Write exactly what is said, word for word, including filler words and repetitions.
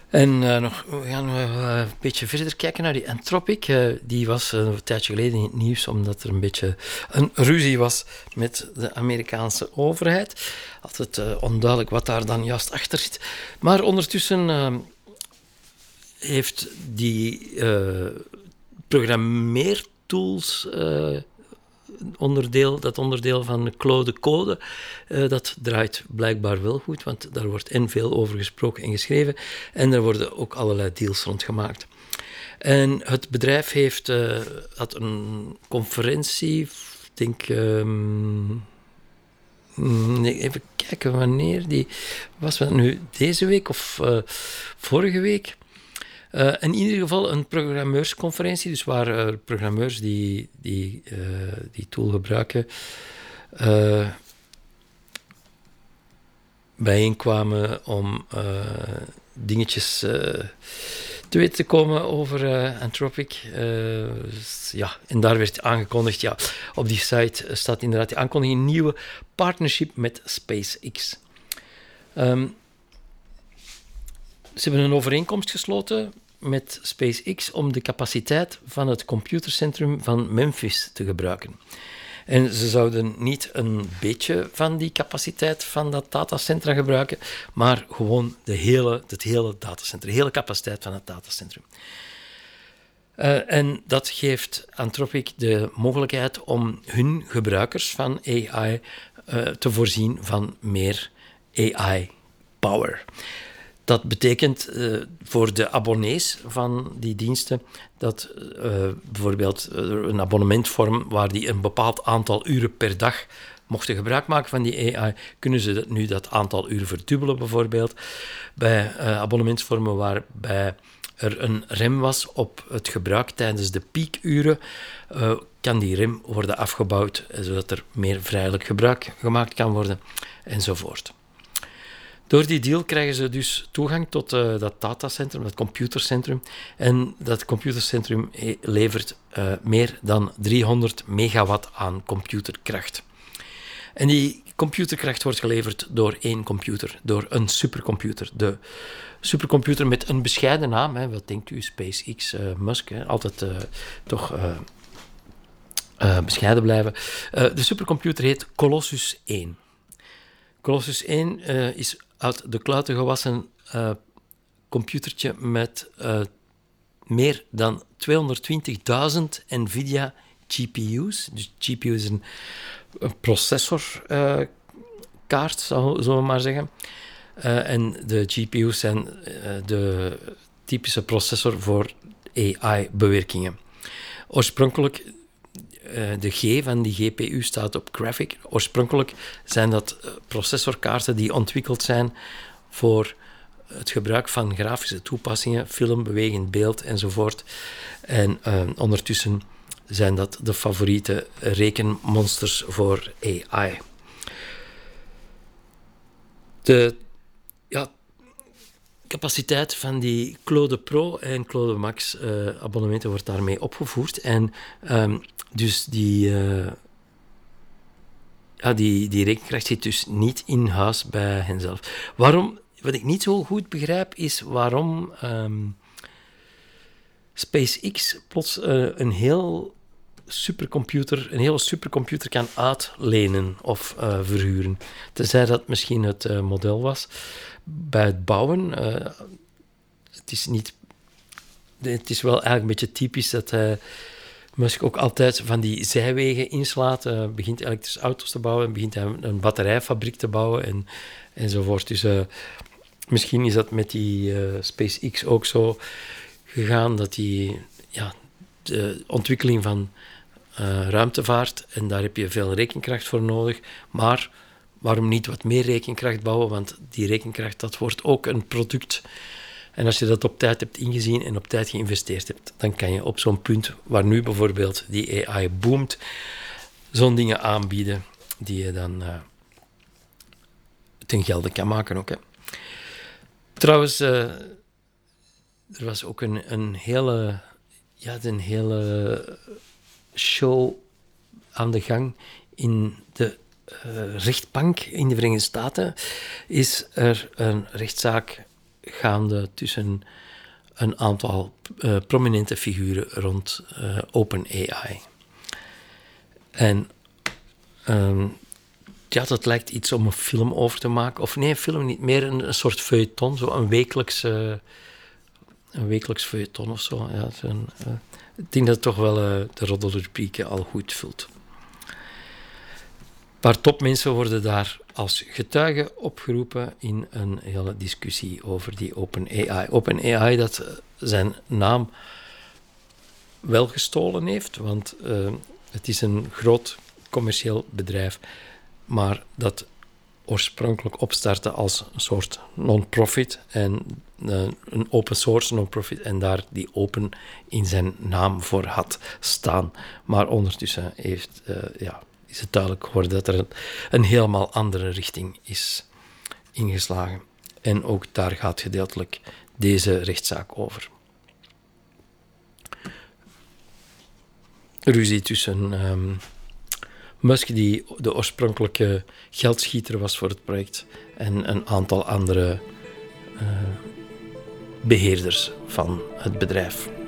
En uh, nog, we gaan uh, een beetje verder kijken naar die Anthropic. Uh, die was uh, een tijdje geleden in het nieuws, omdat er een beetje een ruzie was met de Amerikaanse overheid. Altijd uh, onduidelijk wat daar dan juist achter zit. Maar ondertussen uh, heeft die uh, programmeertools... Uh, onderdeel, dat onderdeel van Claude Code, uh, dat draait blijkbaar wel goed, want daar wordt en veel over gesproken en geschreven en er worden ook allerlei deals rondgemaakt. En het bedrijf heeft uh, had een conferentie, ik denk... Um, nee, even kijken wanneer die... Was dat nu deze week of uh, vorige week? Uh, in ieder geval een programmeursconferentie, dus waar uh, programmeurs die die, uh, die tool gebruiken uh, bijeenkwamen om uh, dingetjes uh, te weten te komen over uh, Anthropic. Uh, ja, en daar werd aangekondigd, ja, op die site staat inderdaad die aankondiging, een nieuwe partnership met SpaceX. Um, Ze hebben een overeenkomst gesloten met SpaceX om de capaciteit van het computercentrum van Memphis te gebruiken. En ze zouden niet een beetje van die capaciteit van dat datacentrum gebruiken, maar gewoon de hele, het hele datacentrum, de hele capaciteit van het datacentrum. Uh, en dat geeft Anthropic de mogelijkheid om hun gebruikers van A I uh, te voorzien van meer A I-power. Dat betekent uh, voor de abonnees van die diensten dat uh, bijvoorbeeld uh, een abonnementvorm waar die een bepaald aantal uren per dag mochten gebruik maken van die A I, kunnen ze dat nu dat aantal uren verdubbelen bijvoorbeeld. Bij uh, abonnementsvormen waarbij er een rem was op het gebruik tijdens de piekuren, uh, kan die rem worden afgebouwd, zodat er meer vrijelijk gebruik gemaakt kan worden, enzovoort. Door die deal krijgen ze dus toegang tot uh, dat datacentrum, dat computercentrum. En dat computercentrum levert uh, meer dan driehonderd megawatt aan computerkracht. En die computerkracht wordt geleverd door één computer, door een supercomputer. De supercomputer met een bescheiden naam, hè, wat denkt u, SpaceX, uh, Musk, hè, altijd uh, toch uh, uh, bescheiden blijven. Uh, de supercomputer heet Colossus één. Colossus één uh, is uit de kluiten gewassen uh, computertje met uh, meer dan tweehonderdtwintigduizend NVIDIA G P U's. Dus G P U is een, een processorkaart, uh, zullen we maar zeggen. Uh, en de G P U's zijn uh, de typische processor voor A I-bewerkingen. Oorspronkelijk... Uh, de G van die G P U staat op Graphic. Oorspronkelijk zijn dat uh, processorkaarten die ontwikkeld zijn voor het gebruik van grafische toepassingen, film, bewegend beeld enzovoort. En uh, ondertussen zijn dat de favoriete rekenmonsters voor A I. De ja, capaciteit van die Claude Pro en Claude Max uh, abonnementen wordt daarmee opgevoerd. En um, dus die, uh, ja, die, die rekenkracht zit dus niet in huis bij henzelf. Waarom, wat ik niet zo goed begrijp, is waarom um, SpaceX plots uh, een heel supercomputer, een hele supercomputer kan uitlenen of uh, verhuren. Tenzij dat misschien het uh, model was. Bij het bouwen, uh, het is niet... Het is wel eigenlijk een beetje typisch dat hij... Uh, Musk ook altijd van die zijwegen inslaat. Uh, begint elektrische auto's te bouwen, begint hij een batterijfabriek te bouwen en, enzovoort. Dus uh, misschien is dat met die uh, SpaceX ook zo gegaan, dat die ja, de ontwikkeling van uh, ruimtevaart, en daar heb je veel rekenkracht voor nodig, maar waarom niet wat meer rekenkracht bouwen, want die rekenkracht, dat wordt ook een product. En als je dat op tijd hebt ingezien en op tijd geïnvesteerd hebt, dan kan je op zo'n punt, waar nu bijvoorbeeld die A I boomt, zo'n dingen aanbieden die je dan uh, ten gelde kan maken ook. Hè. Trouwens, uh, er was ook een, een hele, ja, een hele show aan de gang in de uh, rechtbank in de Verenigde Staten. Is er een rechtszaak gaande tussen een aantal uh, prominente figuren rond uh, OpenAI. En um, ja, dat lijkt iets om een film over te maken. Of nee, een film niet, meer een, een soort feuilleton, zo een wekelijks, uh, een wekelijks feuilleton of zo. Ja, een, uh, ik denk dat het toch wel uh, de roddelrubrieken al goed vult. Een paar topmensen worden daar als getuigen opgeroepen in een hele discussie over die OpenAI. OpenAI dat zijn naam wel gestolen heeft, want uh, het is een groot commercieel bedrijf, maar dat oorspronkelijk opstartte als een soort non-profit en uh, een open source non-profit en daar die open in zijn naam voor had staan. Maar ondertussen heeft, uh, ja, is het duidelijk geworden dat er een, een helemaal andere richting is ingeslagen. En ook daar gaat gedeeltelijk deze rechtszaak over. Ruzie tussen um, Musk, die de oorspronkelijke geldschieter was voor het project, en een aantal andere uh, beheerders van het bedrijf.